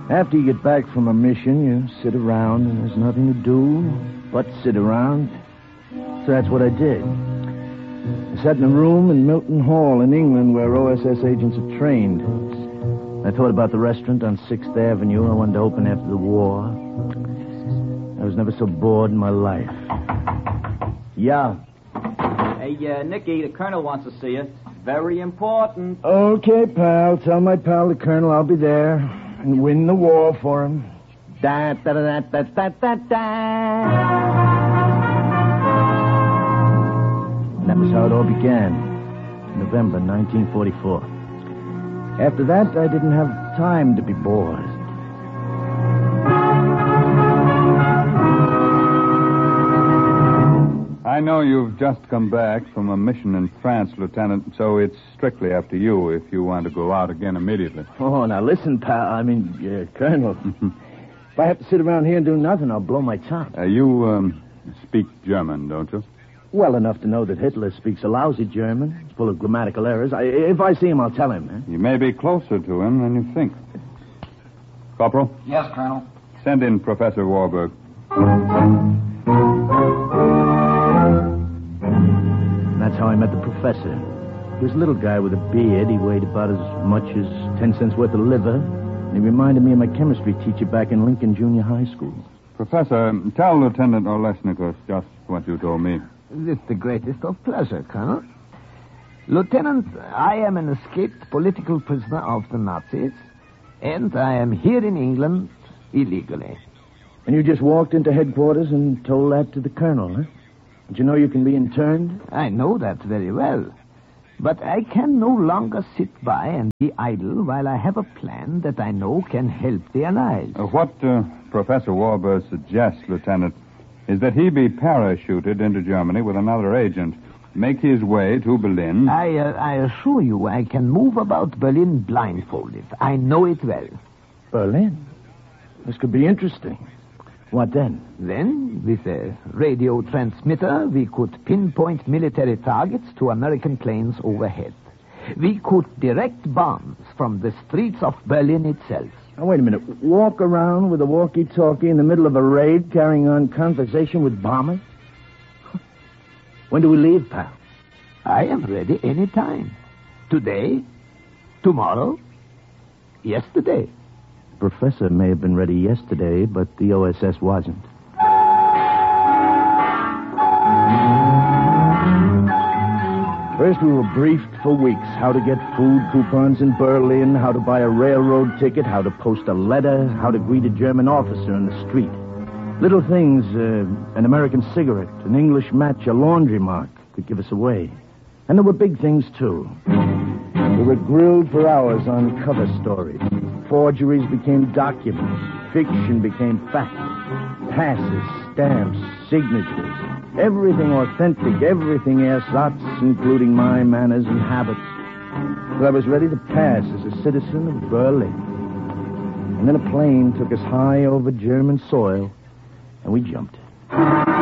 After you get back from a mission, you sit around and there's nothing to do but sit around. So that's what I did. I sat in a room in Milton Hall in England where OSS agents are trained. I thought about the restaurant on 6th Avenue I wanted to open after the war. I was never so bored in my life. Yeah. Hey, Nicky, the Colonel wants to see you. Very important. Okay, pal. Tell my pal, the Colonel, I'll be there and win the war for him. Da da da da da da da. And that was how it all began. November 1944. After that, I didn't have time to be bored. I know you've just come back from a mission in France, Lieutenant, so it's strictly up to you if you want to go out again immediately. Oh, now listen, pal. Colonel. If I have to sit around here and do nothing, I'll blow my top. You speak German, don't you? Well enough to know that Hitler speaks a lousy German. It's full of grammatical errors. If I see him, I'll tell him. You may be closer to him than you think. Corporal? Yes, Colonel. Send in Professor Warburg. That's how I met the professor. He was a little guy with a beard. He weighed about as much as 10 cents worth of liver. And he reminded me of my chemistry teacher back in Lincoln Junior High School. Professor, tell Lieutenant Olesnikos just what you told me. With the greatest of pleasure, Colonel. Lieutenant, I am an escaped political prisoner of the Nazis, and I am here in England illegally. And you just walked into headquarters and told that to the colonel, huh? Did you know you can be interned? I know that very well. But I can no longer sit by and be idle while I have a plan that I know can help the Allies. What Professor Warburg suggests, Lieutenant, is that he be parachuted into Germany with another agent, make his way to Berlin. I assure you I can move about Berlin blindfolded. I know it well. Berlin? This could be interesting. What then? Then, with a radio transmitter, we could pinpoint military targets to American planes overhead. We could direct bombs from the streets of Berlin itself. Now, wait a minute. Walk around with a walkie-talkie in the middle of a raid carrying on conversation with bombers? When do we leave, pal? I am ready any time. Today, tomorrow, yesterday. Professor may have been ready yesterday, but the OSS wasn't. First, we were briefed for weeks how to get food coupons in Berlin, how to buy a railroad ticket, how to post a letter, how to greet a German officer in the street. Little things, an American cigarette, an English match, a laundry mark could give us away. And there were big things, too. We were grilled for hours on cover stories. Forgeries became documents. Fiction became fact. Passes, stamps, signatures. Everything authentic, everything ersatz, including my manners and habits. So I was ready to pass as a citizen of Berlin. And then a plane took us high over German soil, and we jumped.